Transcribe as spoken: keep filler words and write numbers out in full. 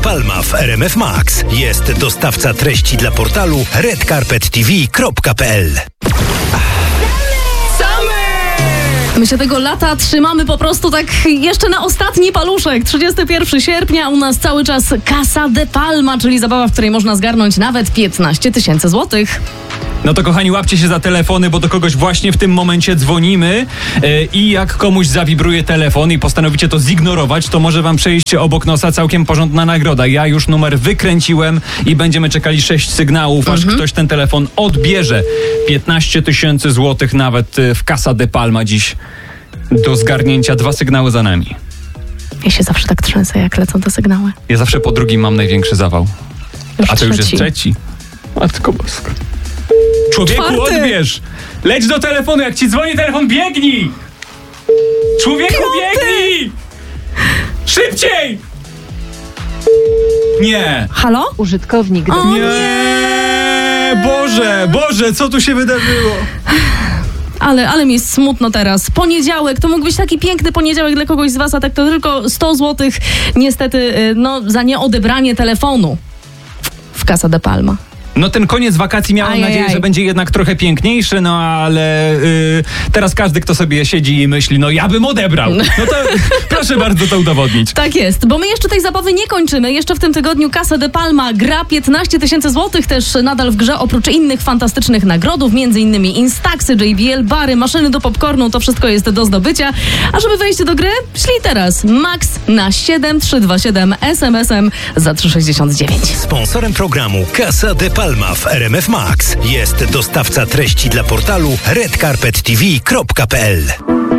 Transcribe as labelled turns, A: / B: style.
A: Palma w R M F Max. Jest dostawca treści dla portalu red carpet t v kropka p l.
B: My się tego lata trzymamy po prostu tak jeszcze na ostatni paluszek. trzydziestego pierwszego sierpnia u nas cały czas Casa de Palma, czyli zabawa, w której można zgarnąć nawet piętnaście tysięcy złotych.
C: No to kochani, łapcie się za telefony, bo do kogoś właśnie w tym momencie dzwonimy yy, i jak komuś zawibruje telefon i postanowicie to zignorować, to może wam przejść obok nosa całkiem porządna nagroda. Ja już numer wykręciłem i będziemy czekali sześć sygnałów, aż mhm. ktoś ten telefon odbierze. piętnaście tysięcy złotych nawet yy, w Casa de Palma dziś do zgarnięcia. Dwa sygnały za nami.
B: Ja się zawsze tak trzęsę, jak lecą te sygnały.
C: Ja zawsze po drugim mam największy zawał.
B: Już
C: A to
B: trzeci.
C: już jest trzeci. Matko Boska. Człowieku,
B: Czwarty.
C: odbierz! Leć do telefonu, jak ci dzwoni telefon, biegnij! Człowieku,
B: Piąty.
C: biegnij! Szybciej! Nie!
B: Halo?
D: Użytkownik
B: O,
D: do...
C: Nie! Boże, Boże, co tu się wydarzyło?
B: Ale, ale mi jest smutno teraz. Poniedziałek, to mógł być taki piękny poniedziałek dla kogoś z was, a tak to tylko sto złotych niestety no, za nieodebranie telefonu w Casa de Palma.
C: No ten koniec wakacji miałem
B: Ajajaj.
C: nadzieję, że będzie jednak trochę piękniejszy, no ale yy, teraz każdy, kto sobie siedzi i myśli, no ja bym odebrał. No to proszę bardzo to udowodnić.
B: Tak jest, bo my jeszcze tej zabawy nie kończymy. Jeszcze w tym tygodniu Casa de Palma gra piętnaście tysięcy złotych też nadal w grze, oprócz innych fantastycznych nagrodów, między innymi Instaxy, J B L, bary, maszyny do popcornu, to wszystko jest do zdobycia. A żeby wejść do gry, ślij teraz Max na siedem trzy dwa siedem es em esem za trzy sześćdziesiąt dziewięć.
A: Sponsorem programu Casa de Palma w R M F Max jest dostawca treści dla portalu red carpet t v kropka p l.